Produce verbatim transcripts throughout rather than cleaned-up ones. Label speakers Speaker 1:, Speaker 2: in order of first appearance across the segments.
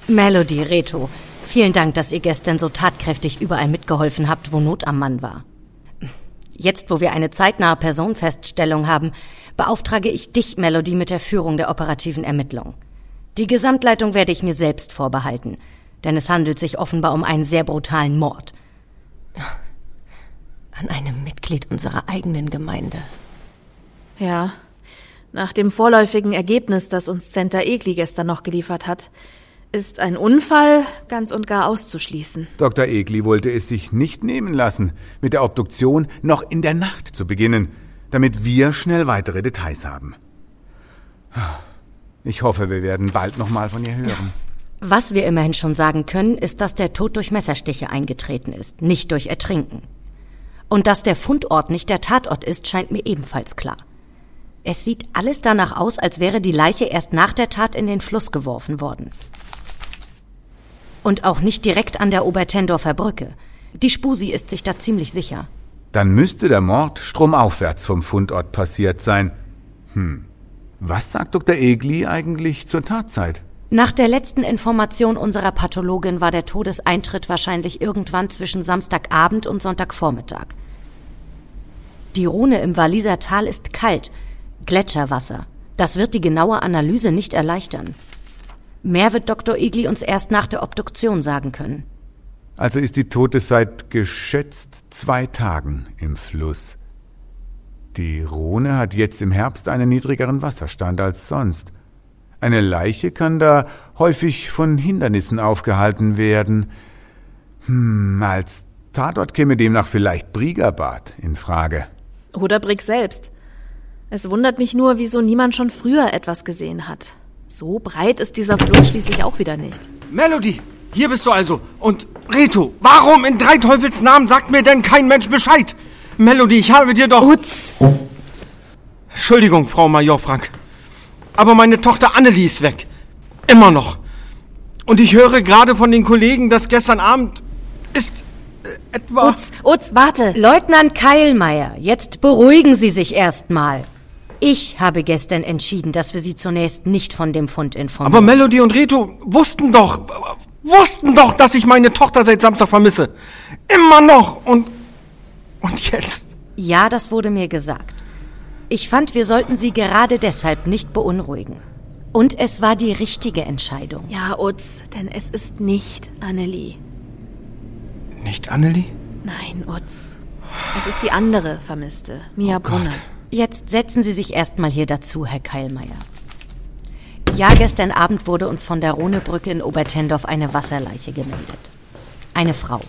Speaker 1: Melody, Reto, vielen Dank, dass ihr gestern so tatkräftig überall mitgeholfen habt, wo Not am Mann war. Jetzt, wo wir eine zeitnahe Personenfeststellung haben, beauftrage ich dich, Melody, mit der Führung der operativen Ermittlung. Die Gesamtleitung werde ich mir selbst vorbehalten, denn es handelt sich offenbar um einen sehr brutalen Mord. An einem Mitglied unserer eigenen Gemeinde.
Speaker 2: Ja, nach dem vorläufigen Ergebnis, das uns Zenta Egli gestern noch geliefert hat, ist ein Unfall ganz und gar auszuschließen.
Speaker 3: Doktor Egli wollte es sich nicht nehmen lassen, mit der Obduktion noch in der Nacht zu beginnen, damit wir schnell weitere Details haben. Ich hoffe, wir werden bald noch mal von ihr hören.
Speaker 1: Was wir immerhin schon sagen können, ist, dass der Tod durch Messerstiche eingetreten ist, nicht durch Ertrinken. Und dass der Fundort nicht der Tatort ist, scheint mir ebenfalls klar. Es sieht alles danach aus, als wäre die Leiche erst nach der Tat in den Fluss geworfen worden. Und auch nicht direkt an der Obertendorfer Brücke. Die Spusi ist sich da ziemlich sicher.
Speaker 3: Dann müsste der Mord stromaufwärts vom Fundort passiert sein. Hm, was sagt Doktor Egli eigentlich zur Tatzeit?
Speaker 1: Nach der letzten Information unserer Pathologin war der Todeseintritt wahrscheinlich irgendwann zwischen Samstagabend und Sonntagvormittag. Die Rhone im Walliser Tal ist kalt, Gletscherwasser. Das wird die genaue Analyse nicht erleichtern. Mehr wird Doktor Egli uns erst nach der Obduktion sagen können.
Speaker 3: Also ist die Tote seit geschätzt zwei Tagen im Fluss. Die Rhone hat jetzt im Herbst einen niedrigeren Wasserstand als sonst. Eine Leiche kann da häufig von Hindernissen aufgehalten werden. Hm, als Tatort käme demnach vielleicht Briegerbad in Frage.
Speaker 2: Oder Brigg selbst. Es wundert mich nur, wieso niemand schon früher etwas gesehen hat. So breit ist dieser Fluss schließlich auch wieder nicht.
Speaker 4: Melody, hier bist du also. Und Reto, warum in drei Teufels Namen sagt mir denn kein Mensch Bescheid? Melody, ich habe dir doch...
Speaker 1: Utz!
Speaker 4: Entschuldigung, Frau Major Frank. Aber meine Tochter Annelie ist weg. Immer noch. Und ich höre gerade von den Kollegen, dass gestern Abend ist äh, etwa...
Speaker 2: Utz, Utz, warte.
Speaker 1: Leutnant Keilmeier, jetzt beruhigen Sie sich erstmal. Ich habe gestern entschieden, dass wir Sie zunächst nicht von dem Fund informieren.
Speaker 4: Aber Melody und Reto wussten doch, wussten doch, dass ich meine Tochter seit Samstag vermisse. Immer noch. Und, und jetzt?
Speaker 1: Ja, das wurde mir gesagt. Ich fand, wir sollten Sie gerade deshalb nicht beunruhigen. Und es war die richtige Entscheidung.
Speaker 2: Ja, Utz, denn es ist nicht Annelie.
Speaker 4: Nicht Annelie?
Speaker 2: Nein, Utz. Es ist die andere Vermisste, Mia
Speaker 4: Oh
Speaker 2: Brunner.
Speaker 4: Gott.
Speaker 1: Jetzt setzen Sie sich erstmal hier dazu, Herr Keilmeier. Ja, gestern Abend wurde uns von der Rhonebrücke in Obertendorf eine Wasserleiche gemeldet. Eine Frau.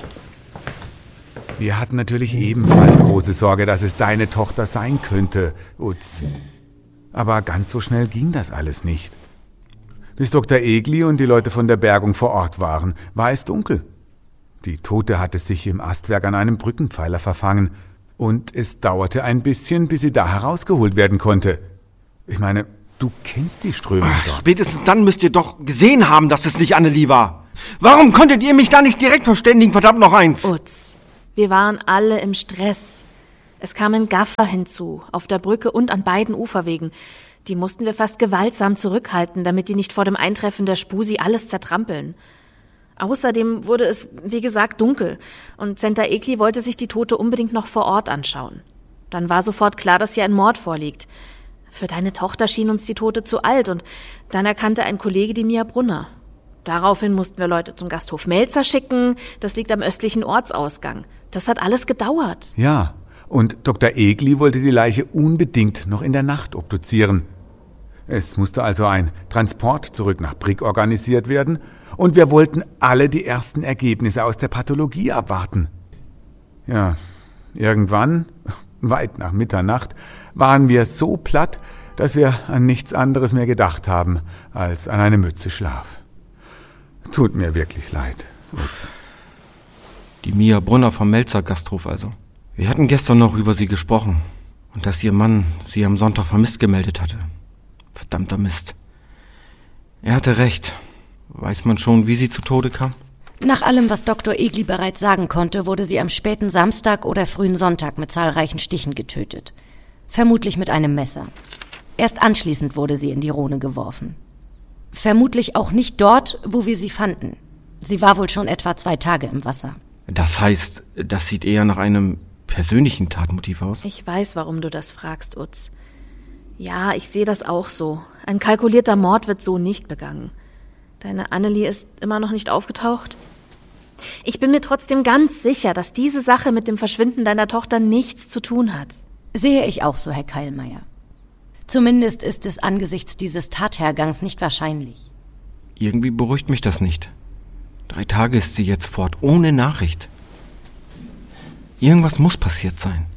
Speaker 3: Wir hatten natürlich ebenfalls große Sorge, dass es deine Tochter sein könnte, Utz. Aber ganz so schnell ging das alles nicht. Bis Doktor Egli und die Leute von der Bergung vor Ort waren, war es dunkel. Die Tote hatte sich im Astwerk an einem Brückenpfeiler verfangen und es dauerte ein bisschen, bis sie da herausgeholt werden konnte. Ich meine, du kennst die Strömung
Speaker 4: Ach,
Speaker 3: dort.
Speaker 4: spätestens dann müsst ihr doch gesehen haben, dass es nicht Annelie war. Warum konntet ihr mich da nicht direkt verständigen, verdammt noch eins?
Speaker 2: Utz, wir waren alle im Stress. Es kamen Gaffer hinzu, auf der Brücke und an beiden Uferwegen. Die mussten wir fast gewaltsam zurückhalten, damit die nicht vor dem Eintreffen der Spusi alles zertrampeln. Außerdem wurde es, wie gesagt, dunkel und Zenta Egli wollte sich die Tote unbedingt noch vor Ort anschauen. Dann war sofort klar, dass hier ein Mord vorliegt. Für deine Tochter schien uns die Tote zu alt und dann erkannte ein Kollege die Mia Brunner. Daraufhin mussten wir Leute zum Gasthof Melzer schicken, das liegt am östlichen Ortsausgang. Das hat alles gedauert.
Speaker 3: Ja, und Doktor Egli wollte die Leiche unbedingt noch in der Nacht obduzieren. Es musste also ein Transport zurück nach Brigg organisiert werden und wir wollten alle die ersten Ergebnisse aus der Pathologie abwarten. Ja, irgendwann, weit nach Mitternacht, waren wir so platt, dass wir an nichts anderes mehr gedacht haben als an eine Mütze Schlaf. Tut mir wirklich leid, Utz.
Speaker 5: Die Mia Brunner vom Melzer Gasthof also. Wir hatten gestern noch über sie gesprochen und dass ihr Mann sie am Sonntag vermisst gemeldet hatte. Verdammter Mist. Er hatte recht. Weiß man schon, wie sie zu Tode kam?
Speaker 1: Nach allem, was Doktor Egli bereits sagen konnte, wurde sie am späten Samstag oder frühen Sonntag mit zahlreichen Stichen getötet. Vermutlich mit einem Messer. Erst anschließend wurde sie in die Rhone geworfen. Vermutlich auch nicht dort, wo wir sie fanden. Sie war wohl schon etwa zwei Tage im Wasser.
Speaker 5: Das heißt, das sieht eher nach einem persönlichen Tatmotiv aus?
Speaker 2: Ich weiß, warum du das fragst, Utz. Ja, ich sehe das auch so. Ein kalkulierter Mord wird so nicht begangen. Deine Annelie ist immer noch nicht aufgetaucht? Ich bin mir trotzdem ganz sicher, dass diese Sache mit dem Verschwinden deiner Tochter nichts zu tun hat.
Speaker 1: Sehe ich auch so, Herr Keilmeier. Zumindest ist es angesichts dieses Tathergangs nicht wahrscheinlich.
Speaker 5: Irgendwie beruhigt mich das nicht. Drei Tage ist sie jetzt fort, ohne Nachricht. Irgendwas muss passiert sein.